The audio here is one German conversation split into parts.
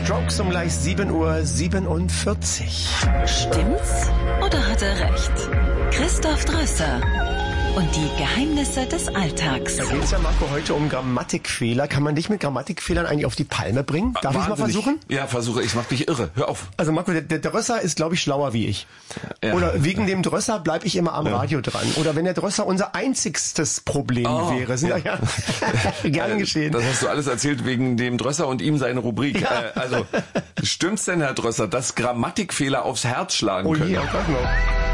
Strokes um gleich 7:47 Uhr. Stimmt's oder hat er recht? Christoph Drösser und die Geheimnisse des Alltags. Da geht's ja, Marco, heute um Grammatikfehler. Kann man dich mit Grammatikfehlern eigentlich auf die Palme bringen? Darf ich mal versuchen? Ja, versuche. Ich mach dich irre. Hör auf. Also Marco, der Drösser ist, glaube ich, schlauer wie ich. Ja. Oder wegen dem Drösser bleib ich immer am Radio dran. Oder wenn der Drösser unser einzigstes Problem wäre. Sind ja gern geschehen. Das hast du alles erzählt wegen dem Drösser und ihm seine Rubrik. Ja. Also, stimmt's denn, Herr Drösser, dass Grammatikfehler aufs Herz schlagen können? Oh je, auch noch.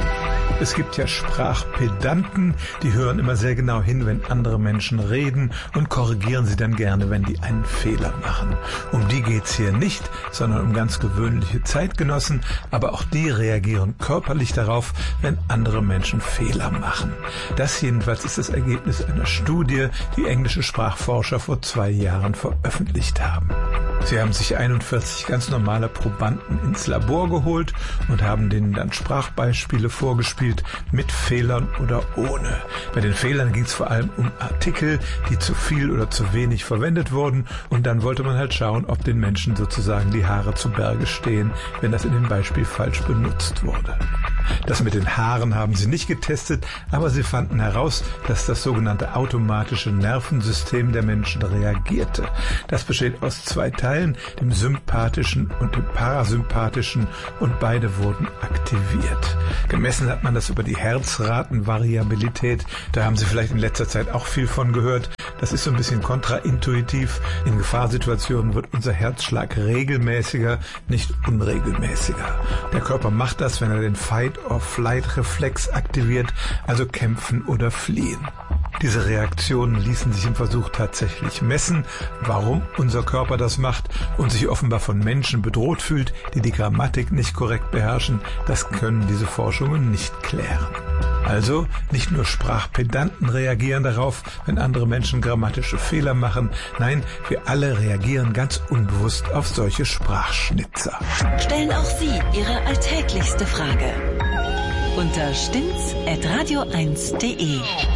Es gibt ja Sprachpedanten, die hören immer sehr genau hin, wenn andere Menschen reden und korrigieren sie dann gerne, wenn die einen Fehler machen. Um die geht's hier nicht, sondern um ganz gewöhnliche Zeitgenossen, aber auch die reagieren körperlich darauf, wenn andere Menschen Fehler machen. Das jedenfalls ist das Ergebnis einer Studie, die englische Sprachforscher vor 2 Jahren veröffentlicht haben. Sie haben sich 41 ganz normale Probanden ins Labor geholt und haben denen dann Sprachbeispiele vorgespielt, mit Fehlern oder ohne. Bei den Fehlern ging es vor allem um Artikel, die zu viel oder zu wenig verwendet wurden, und dann wollte man halt schauen, ob den Menschen sozusagen die Haare zu Berge stehen, wenn das in dem Beispiel falsch benutzt wurde. Das mit den Haaren haben sie nicht getestet, aber sie fanden heraus, dass das sogenannte automatische Nervensystem der Menschen reagierte. Das besteht aus 2 Teilen, dem sympathischen und dem parasympathischen, und beide wurden aktiviert. Gemessen hat man das über die Herzratenvariabilität. Da haben Sie vielleicht in letzter Zeit auch viel von gehört. Das ist so ein bisschen kontraintuitiv. In Gefahrsituationen wird unser Herzschlag regelmäßiger, nicht unregelmäßiger. Der Körper macht das, wenn er den Fight-or-Flight-Reflex aktiviert, also kämpfen oder fliehen. Diese Reaktionen ließen sich im Versuch tatsächlich messen. Warum unser Körper das macht und sich offenbar von Menschen bedroht fühlt, die die Grammatik nicht korrekt beherrschen, das können diese Forschungen nicht klären. Also, nicht nur Sprachpedanten reagieren darauf, wenn andere Menschen grammatische Fehler machen. Nein, wir alle reagieren ganz unbewusst auf solche Sprachschnitzer. Stellen auch Sie Ihre alltäglichste Frage unter stimmt's@radio1.de.